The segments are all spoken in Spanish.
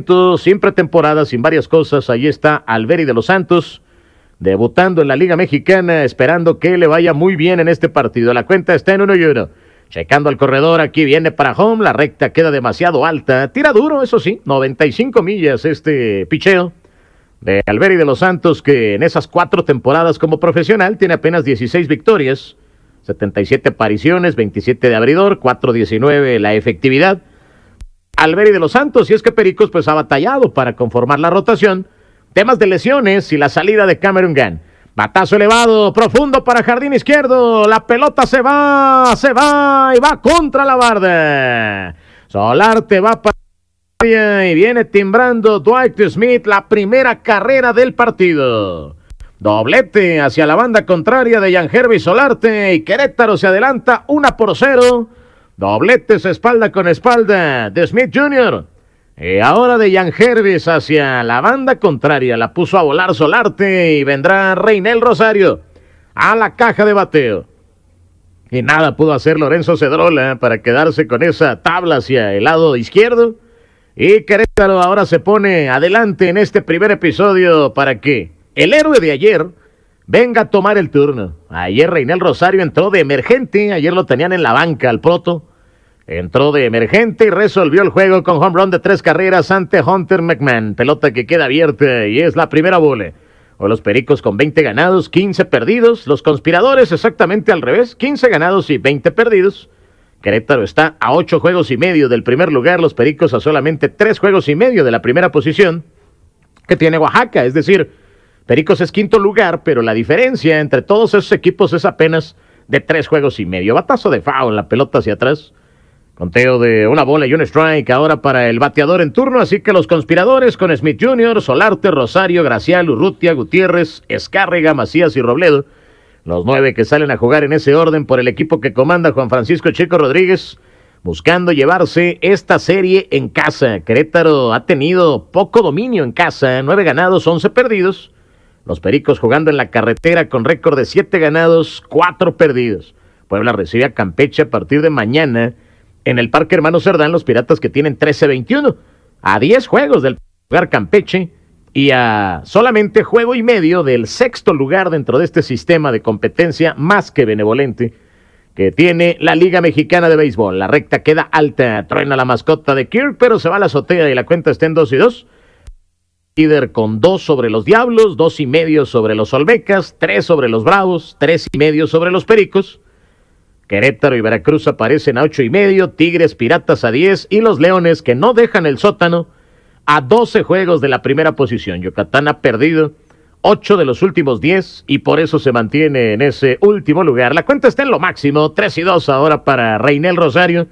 punto, sin pretemporada, sin varias cosas. Ahí está Alberi de los Santos, debutando en la Liga Mexicana, esperando que le vaya muy bien en este partido. La cuenta está en 1-1. Checando al corredor, aquí viene para home, la recta queda demasiado alta. Tira duro, eso sí, 95 millas este picheo de Alberi de los Santos, que en esas 4 temporadas como profesional tiene apenas 16 victorias, 77 apariciones, 27 de abridor, 4.19 la efectividad. Alberi de los Santos, y es que Pericos pues ha batallado para conformar la rotación. Temas de lesiones y la salida de Cameron Gann. Batazo elevado, profundo para jardín izquierdo. La pelota se va y va contra la barda. Solarte va para y viene timbrando Dwight Smith la primera carrera del partido. Doblete hacia la banda contraria de Yangervis Solarte y Querétaro se adelanta 1-0. Dobletes espalda con espalda de Smith Jr. Y ahora de Yangervis hacia la banda contraria. La puso a volar Solarte y vendrá Reinel Rosario a la caja de bateo. Y nada pudo hacer Lorenzo Cedrola para quedarse con esa tabla hacia el lado izquierdo. Y Querétaro ahora se pone adelante en este primer episodio para que el héroe de ayer venga a tomar el turno. Ayer Reinel Rosario entró de emergente. Ayer lo tenían en la banca al Proto. Entró de emergente y resolvió el juego con home run de 3 carreras ante Hunter McMahon. Pelota que queda abierta y es la primera bola. O los Pericos con 20 ganados, 15 perdidos. Los Conspiradores exactamente al revés, 15 ganados y 20 perdidos. Querétaro está a 8 juegos y medio del primer lugar. Los Pericos a solamente 3 juegos y medio de la primera posición que tiene Oaxaca. Es decir, Pericos es quinto lugar, pero la diferencia entre todos esos equipos es apenas de 3 juegos y medio. Batazo de foul, la pelota hacia atrás. Conteo de 1 bola y 1 strike ahora para el bateador en turno, así que los Conspiradores con Smith Jr., Solarte, Rosario, Gracial, Urrutia, Gutiérrez, Escárrega, Macías y Robledo. Los 9 que salen a jugar en ese orden por el equipo que comanda Juan Francisco Chico Rodríguez, buscando llevarse esta serie en casa. Querétaro ha tenido poco dominio en casa, 9 ganados, 11 perdidos. Los Pericos jugando en la carretera con récord de 7 ganados, 4 perdidos. Puebla recibe a Campeche a partir de mañana en el Parque Hermano Cerdán. Los Piratas que tienen 13-21, a 10 juegos del lugar Campeche y a solamente juego y medio del sexto lugar dentro de este sistema de competencia más que benevolente que tiene la Liga Mexicana de Béisbol. La recta queda alta, truena la mascota de Kirk, pero se va a la azotea y la cuenta está en 2-2. Líder con 2 sobre los Diablos, 2.5 sobre los Olmecas, 3 sobre los Bravos, 3.5 sobre los Pericos. Querétaro y Veracruz aparecen a 8.5, Tigres, Piratas a 10 y los Leones, que no dejan el sótano, a 12 juegos de la primera posición. Yucatán ha perdido 8 de los últimos 10 y por eso se mantiene en ese último lugar. La cuenta está en lo máximo, 3-2 ahora para Reinel Rosario.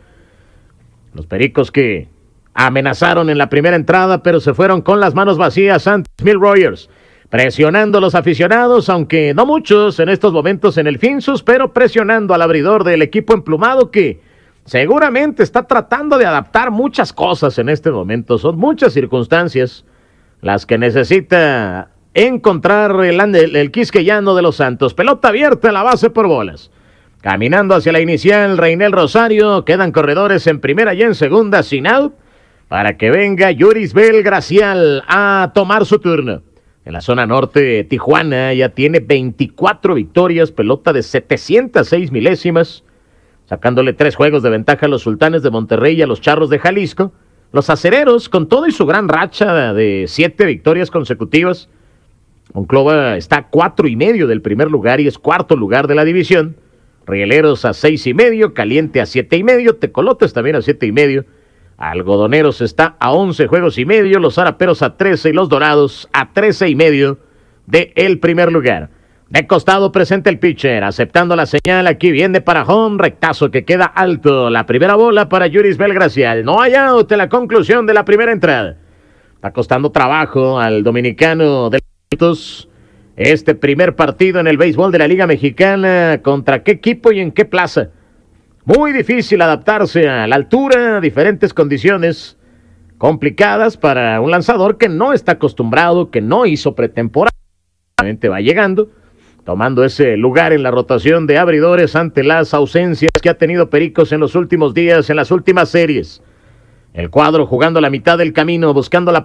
Los Pericos que amenazaron en la primera entrada, pero se fueron con las manos vacías ante Mill Royers. Presionando a los aficionados, aunque no muchos en estos momentos en el Finsus, pero presionando al abridor del equipo emplumado que seguramente está tratando de adaptar muchas cosas en este momento. Son muchas circunstancias las que necesita encontrar el quisqueyano de los Santos. Pelota abierta a la base por bolas. Caminando hacia la inicial, Reinel Rosario. Quedan corredores en primera y en segunda sin out para que venga Yurisbel Gracial a tomar su turno. En la zona norte, Tijuana ya tiene 24 victorias, pelota de 706 milésimas, sacándole 3 juegos de ventaja a los Sultanes de Monterrey y a los Charros de Jalisco. Los Acereros, con todo y su gran racha de 7 victorias consecutivas, Monclova está a 4.5 del primer lugar y es cuarto lugar de la división. Rieleros a 6.5, Caliente a 7.5, Tecolotes también a 7.5. Algodoneros está a 11 juegos y medio, los Zaraperos a 13 y los Dorados a 13.5 de el primer lugar. De costado presenta el pitcher, aceptando la señal, aquí viene para home, rectazo que queda alto, la primera bola para Yurisbel Gracial. No hay out en la conclusión de la primera entrada. Está costando trabajo al dominicano de los este primer partido en el béisbol de la Liga Mexicana. ¿Contra qué equipo y en qué plaza? Muy difícil adaptarse a la altura, diferentes condiciones complicadas para un lanzador que no está acostumbrado, que no hizo pretemporada. Va llegando, tomando ese lugar en la rotación de abridores ante las ausencias que ha tenido Pericos en los últimos días, en las últimas series. El cuadro jugando la mitad del camino, buscando la